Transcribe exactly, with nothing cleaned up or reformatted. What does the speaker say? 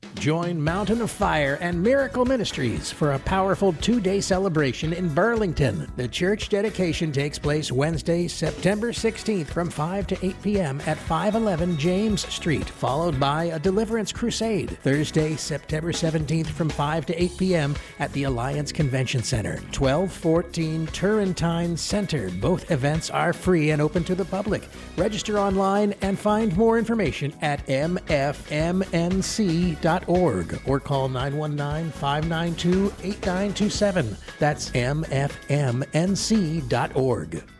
Join Mountain of Fire and Miracle Ministries for a powerful two-day celebration in Burlington. The church dedication takes place Wednesday, September sixteenth from five to eight p.m. at five eleven James Street, followed by a deliverance crusade Thursday, September seventeenth from five to eight p.m. at the Alliance Convention Center, twelve fourteen Turrentine Center. Both events are free and open to the public. Register online and find more information at m f m n c dot org or call nine one nine, five nine two, eight nine two seven. That's m f m n c dot org.